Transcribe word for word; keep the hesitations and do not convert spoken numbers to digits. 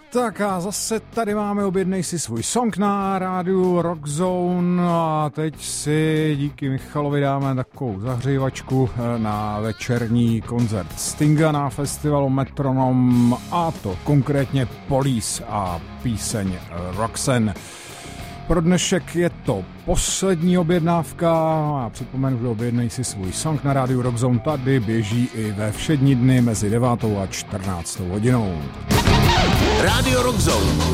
Tak a zase tady máme Objednej si svůj song na rádiu Rockzone a teď si díky Michalovi dáme takovou zahřívačku na večerní koncert Stinga na festivalu Metronom, a to konkrétně Police a píseň Roxanne. Pro dnešek je to poslední objednávka a připomenu, že Objednej si svůj song na rádiu Rockzone tady běží i ve všední dny mezi devátou a čtrnáctou hodinou. Rádio Rockzone.